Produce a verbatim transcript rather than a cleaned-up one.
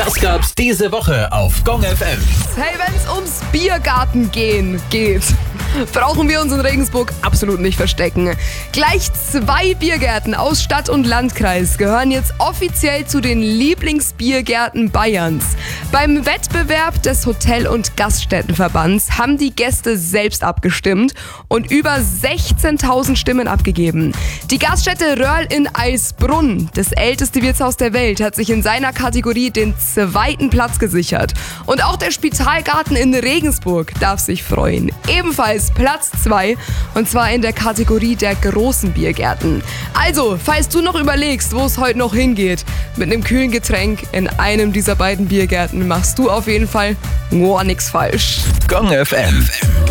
Das gab's diese Woche auf Gong F M. Hey, wenn's ums Biergarten gehen geht, brauchen wir uns in Regensburg absolut nicht verstecken. Gleich zwei Biergärten aus Stadt und Landkreis gehören jetzt offiziell zu den Lieblingsbiergärten Bayerns. Beim Wettbewerb des Hotel- und Gaststättenverbands haben die Gäste selbst abgestimmt und über sechzehntausend Stimmen abgegeben. Die Gaststätte Röhrl in Eisbrunn, das älteste Wirtshaus der Welt, hat sich in seiner Kategorie den zweiten Platz gesichert. Und auch der Spitalgarten in Regensburg darf sich freuen. Ebenfalls Platz zwei, und zwar in der Kategorie der großen Biergärten. Also, falls du noch überlegst, wo es heute noch hingeht, mit einem kühlen Getränk in einem dieser beiden Biergärten machst du auf jeden Fall gar nichts falsch. Gong F M.